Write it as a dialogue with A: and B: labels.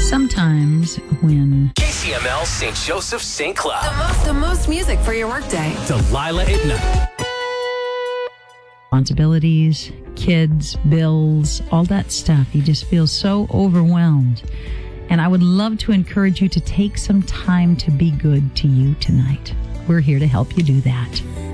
A: Sometimes when
B: KCML St. Joseph St. Cloud.
C: The most music for your workday.
B: Delilah at night.
A: responsibilities, kids, bills, all that stuff, you just feel so overwhelmed. And I would love to encourage you to take some time to be good to you tonight. We're here to help you do that.